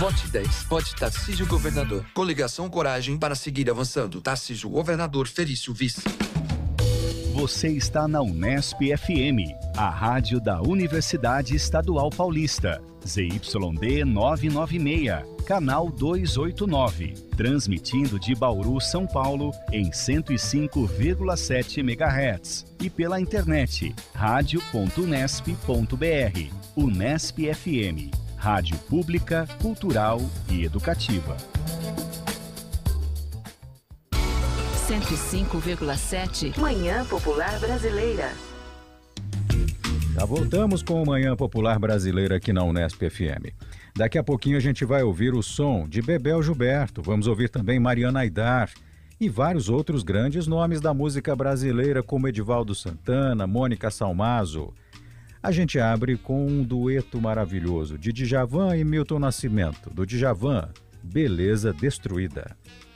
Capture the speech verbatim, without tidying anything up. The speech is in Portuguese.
Vote dez. Vote Tarcísio Governador. Coligação Coragem para seguir avançando. Tarcísio Governador, Felício Vice. Você está na Unesp F M, a rádio da Universidade Estadual Paulista. Z Y D novecentos e noventa e seis, canal duzentos e oitenta e nove. Transmitindo de Bauru, São Paulo, em cento e cinco vírgula sete megahertz. E pela internet, rádio ponto unesp ponto br. Unesp F M, rádio pública, cultural e educativa. cento e cinco vírgula sete Manhã Popular Brasileira. Já voltamos com o Manhã Popular Brasileira aqui na Unesp F M. Daqui a pouquinho a gente vai ouvir o som de Bebel Gilberto, vamos ouvir também Mariana Aidar e vários outros grandes nomes da música brasileira, como Edivaldo Santana, Mônica Salmazo. A gente abre com um dueto maravilhoso de Djavan e Milton Nascimento, do Djavan, Beleza Destruída.